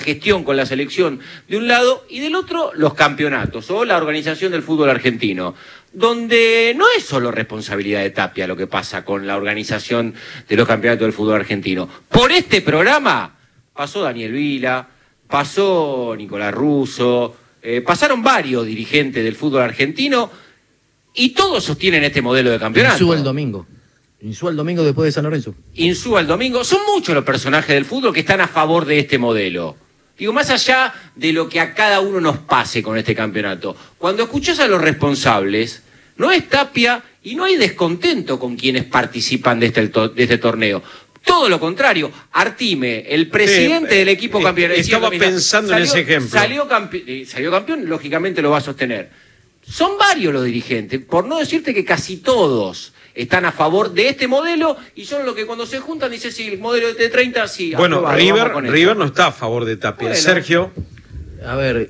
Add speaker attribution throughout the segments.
Speaker 1: gestión con la selección de un lado y del otro los campeonatos o la organización del fútbol argentino, donde no es solo responsabilidad de Tapia lo que pasa con la organización de los campeonatos del fútbol argentino. Por este programa pasó Daniel Vila, pasó Nicolás Russo, pasaron varios dirigentes del fútbol argentino y todos sostienen este modelo de campeonato.
Speaker 2: Insúa el domingo después de San Lorenzo.
Speaker 1: Insúa el domingo. Son muchos los personajes del fútbol que están a favor de este modelo. Digo, más allá de lo que a cada uno nos pase con este campeonato, cuando escuchás a los responsables, no es Tapia y no hay descontento con quienes participan de este torneo. Todo lo contrario, Artime, el presidente del equipo campeón...
Speaker 3: Estaba pensando en ese ejemplo.
Speaker 1: Salió campeón, lógicamente lo va a sostener. Son varios los dirigentes, por no decirte que casi todos están a favor de este modelo y son los que cuando se juntan dicen, sí, el modelo de T30, sí.
Speaker 3: Bueno, River no está a favor de Tapia. Bueno. Sergio.
Speaker 2: A ver,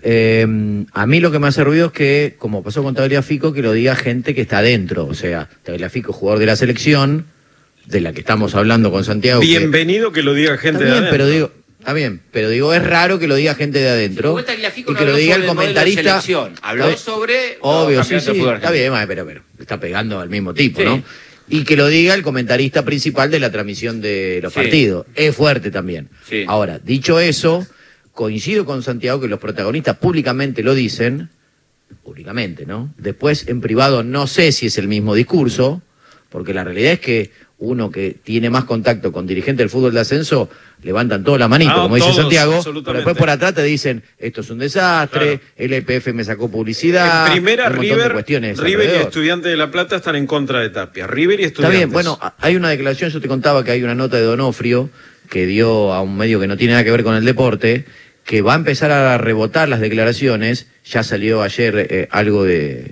Speaker 2: a mí lo que me hace ruido es que, como pasó con Tagliafico, que lo diga gente que está adentro. O sea, Tagliafico, jugador de la selección, de la que estamos hablando con Santiago.
Speaker 3: Bienvenido que lo diga gente de adentro.
Speaker 2: Está bien, pero digo, es raro que lo diga gente de adentro. Y que lo diga el comentarista.
Speaker 1: Habló sobre...
Speaker 2: Obvio, sí, está bien, pero está pegando al mismo tipo, sí, ¿no? Y que lo diga el comentarista principal de la transmisión de los partidos. Es fuerte también. Sí. Ahora, dicho eso, coincido con Santiago que los protagonistas públicamente lo dicen, públicamente, ¿no? Después, en privado, no sé si es el mismo discurso, porque la realidad es que uno que tiene más contacto con dirigentes del fútbol de ascenso, levantan toda la manito, como dice Santiago, pero después por atrás te dicen, esto es un desastre, claro, el EPF me sacó publicidad.
Speaker 3: En primera, River y Estudiantes de La Plata están en contra de Tapia. River y Estudiantes.
Speaker 2: Está bien, bueno, hay una declaración, yo te contaba que hay una nota de Donofrio que dio a un medio que no tiene nada que ver con el deporte, que va a empezar a rebotar las declaraciones, ya salió ayer algo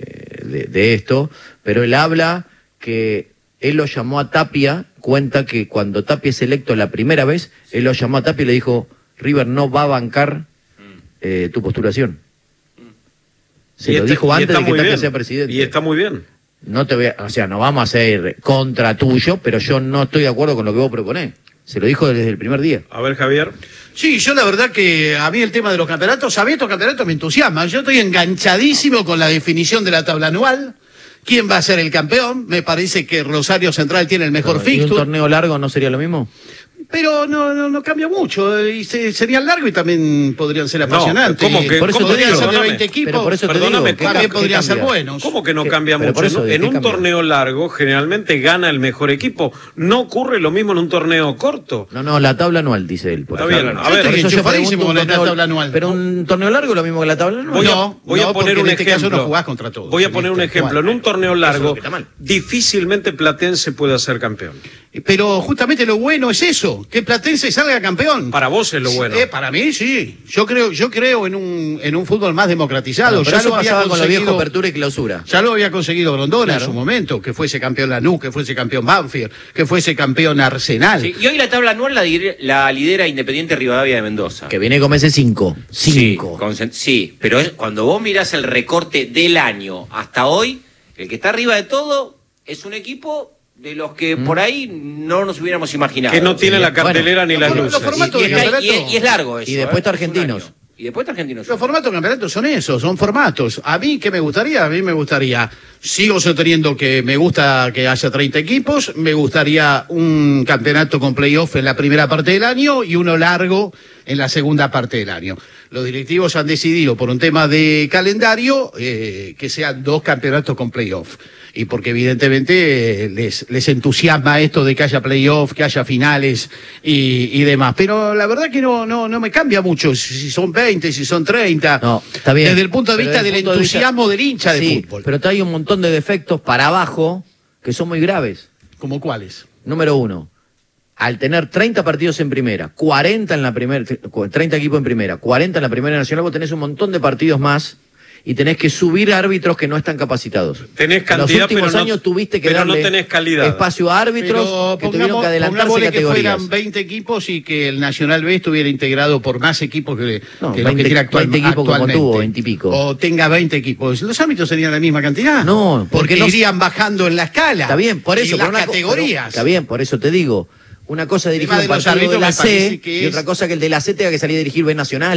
Speaker 2: de esto, pero él habla que él lo llamó a Tapia, cuenta que cuando Tapia es electo la primera vez, él lo llamó a Tapia y le dijo, River no va a bancar tu postulación. Se lo dijo antes de que Tapia sea presidente.
Speaker 3: Y está muy bien.
Speaker 2: No te voy a, o sea, no vamos a ser contra tuyo, pero yo no estoy de acuerdo con lo que vos proponés. Se lo dijo desde el primer día.
Speaker 3: A ver, Javier.
Speaker 4: Sí, yo la verdad que a mí el tema de los campeonatos, a mí estos campeonatos me entusiasman. Yo estoy enganchadísimo con la definición de la tabla anual. ¿Quién va a ser el campeón? Me parece que Rosario Central tiene el mejor fixture.
Speaker 2: ¿Y un torneo largo no sería lo mismo?
Speaker 4: Pero no cambia mucho, y sería largo y también podrían ser apasionantes.
Speaker 3: ¿Cómo que?
Speaker 4: Por eso
Speaker 3: podrían
Speaker 4: ser de 20 equipos,
Speaker 2: pero por eso
Speaker 4: perdóname, también podrían ser buenos.
Speaker 3: ¿Cómo que no cambia mucho? En un torneo largo generalmente gana el mejor equipo. No ocurre lo mismo en un torneo corto.
Speaker 2: No, la tabla anual, dice él.
Speaker 3: Está bien,
Speaker 4: a ver, yo enchufadísimo con la tabla anual.
Speaker 2: Pero un torneo largo es lo mismo que la tabla anual.
Speaker 3: Voy a poner un
Speaker 4: ejemplo. En este caso no jugás contra todos.
Speaker 3: Voy a poner un ejemplo. En un torneo largo, difícilmente Platense puede ser campeón.
Speaker 4: Pero justamente lo bueno es eso, que Platense salga campeón.
Speaker 3: Para vos es lo bueno.
Speaker 4: Para mí sí. Yo creo en un fútbol más democratizado.
Speaker 2: Ya lo había con los viejos apertura y clausura.
Speaker 4: Ya lo había conseguido Grondona en su momento, que fuese campeón Lanús, que fuese campeón Banfield, que fuese campeón Arsenal.
Speaker 1: Sí, y hoy la tabla anual la lidera Independiente Rivadavia de Mendoza.
Speaker 2: Que viene con meses 5.
Speaker 1: Sí, pero cuando vos mirás el recorte del año hasta hoy, el que está arriba de todo es un equipo de los que por ahí no nos hubiéramos imaginado.
Speaker 3: Que no tiene la cartelera ni las luces.
Speaker 1: Y es largo eso.
Speaker 2: Y después está Argentinos.
Speaker 4: Los formatos de campeonato son esos, son formatos. A mí, ¿qué me gustaría? A mí me gustaría, sigo sosteniendo que me gusta que haya 30 equipos, me gustaría un campeonato con playoff en la primera parte del año y uno largo en la segunda parte del año. Los directivos han decidido, por un tema de calendario, que sean 2 campeonatos con playoff. Y porque evidentemente les entusiasma esto de que haya playoff, que haya finales y demás. Pero la verdad que no me cambia mucho si son 20, si son 30.
Speaker 2: No, está bien.
Speaker 4: Desde el punto de vista del entusiasmo del hincha de fútbol.
Speaker 2: Pero hay un montón de defectos para abajo que son muy graves.
Speaker 4: ¿Cómo cuáles?
Speaker 2: Número 1. Al tener 30 partidos en primera, 40 en la primera, 30 equipos en primera, 40 en la primera nacional, vos tenés un montón de partidos más y tenés que subir árbitros que no están capacitados.
Speaker 3: Tenés cantidad,
Speaker 2: en los últimos años tuviste que darle
Speaker 3: no tenés calidad.
Speaker 2: Espacio a árbitros que tuvieron que adelantarse categorías.
Speaker 4: Que fueran 20 equipos y que el Nacional B estuviera integrado por más equipos que los que tiene
Speaker 2: 20 equipos como tuvo, 20 y pico.
Speaker 4: O tenga 20 equipos. ¿Los árbitros serían la misma cantidad?
Speaker 2: No,
Speaker 4: porque irían bajando en la escala.
Speaker 2: Está bien, por eso.
Speaker 4: En las categorías.
Speaker 2: Está bien, por eso te digo. Una cosa dirigir un partido de la C y otra cosa que el de la C tenga que salir a dirigir B Nacional.